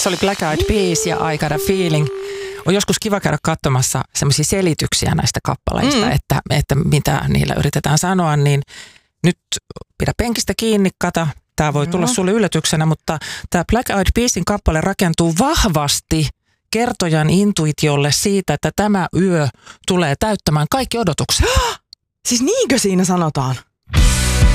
se oli Black Eyed Peas ja I Got a Feeling. On joskus kiva käydä katsomassa semmoisia selityksiä näistä kappaleista, että mitä niillä yritetään sanoa, niin nyt pidä penkistä kiinni, kata. Tämä voi tulla sulle yllätyksenä, mutta tämä Black Eyed Peasin kappale rakentuu vahvasti kertojan intuitiolle siitä, että tämä yö tulee täyttämään kaikki odotukset. Siis niinkö siinä sanotaan?